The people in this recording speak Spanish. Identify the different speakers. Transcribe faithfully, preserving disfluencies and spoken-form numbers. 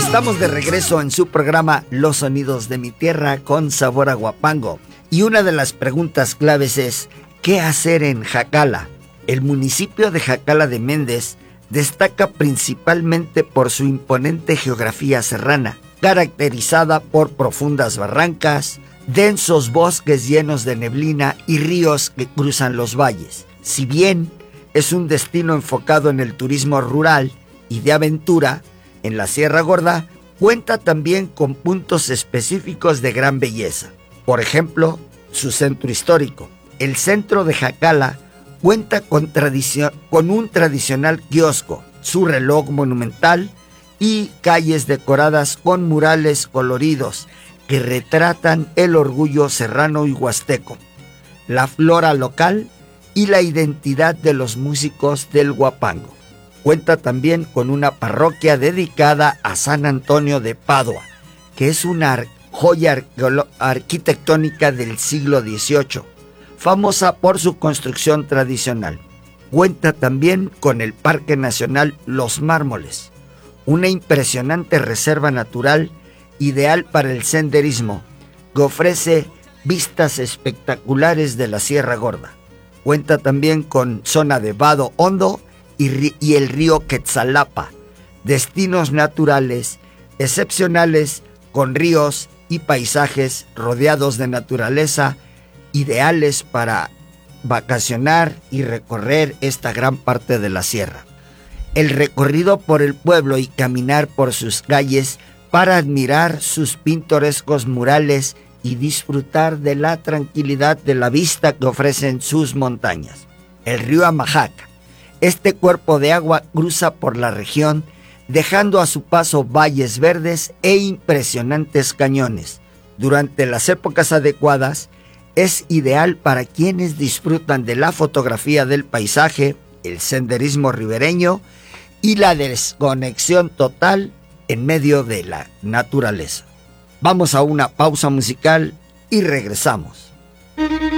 Speaker 1: Estamos de regreso en su programa Los Sonidos de mi Tierra con sabor a Huapango. Y una de las preguntas claves es, ¿qué hacer en Jacala? El municipio de Jacala de Méndez destaca principalmente por su imponente geografía serrana, caracterizada por profundas barrancas, densos bosques llenos de neblina y ríos que cruzan los valles. Si bien es un destino enfocado en el turismo rural y de aventura, en la Sierra Gorda cuenta también con puntos específicos de gran belleza. Por ejemplo, su centro histórico. El centro de Jacala cuenta con, tradicio- con un tradicional kiosco, su reloj monumental y calles decoradas con murales coloridos que retratan el orgullo serrano y huasteco, la flora local y la identidad de los músicos del Huapango. Cuenta también con una parroquia dedicada a San Antonio de Padua, que es una joya arqueolo- arquitectónica del siglo dieciocho, famosa por su construcción tradicional. Cuenta también con el Parque Nacional Los Mármoles, una impresionante reserva natural ideal para el senderismo, que ofrece vistas espectaculares de la Sierra Gorda. Cuenta también con zona de vado hondo y, y el río Quetzalapa, destinos naturales excepcionales con ríos y paisajes rodeados de naturaleza, ideales para vacacionar y recorrer esta gran parte de la sierra. El recorrido por el pueblo y caminar por sus calles para admirar sus pintorescos murales y disfrutar de la tranquilidad de la vista que ofrecen sus montañas. El río Amajaca. Este cuerpo de agua cruza por la región, dejando a su paso valles verdes e impresionantes cañones. Durante las épocas adecuadas, es ideal para quienes disfrutan de la fotografía del paisaje, el senderismo ribereño y la desconexión total en medio de la naturaleza. Vamos a una pausa musical y regresamos.